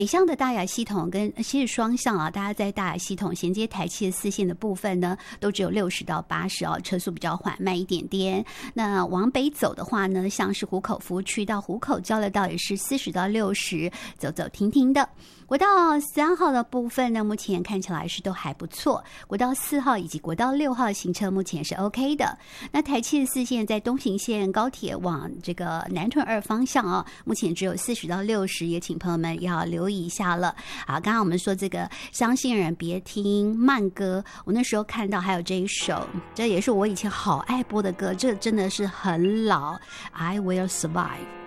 北向的大雅系统跟其实双向大家在大雅系统衔接台七的四线的部分呢，都只有60到80车速比较缓慢一点点。那往北走的话呢，像是湖口服务区到湖口交流道也是40到60，走走停停的。国道3号的部分呢，目前看起来是都还不错。国道4号以及国道6号的行车目前是 OK 的。那台七四线在东行线高铁往这个南屯2方向目前只有40到60，也请朋友们要留意一下了。好，刚刚我们说这个相信人别听慢歌，我那时候看到还有这一首，这也是我以前好爱播的歌，这真的是很老，I Will Survive。